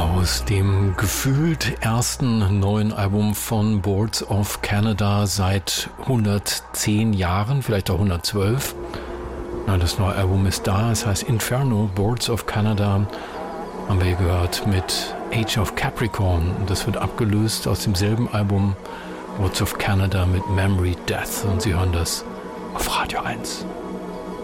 Aus dem gefühlt ersten neuen Album von Boards of Canada seit 110 Jahren, vielleicht auch 112. Das neue Album ist da, es heißt Inferno, Boards of Canada, haben wir hier gehört mit Age of Capricorn. Das wird abgelöst aus demselben Album Boards of Canada mit Memory Death und Sie hören das auf Radio 1.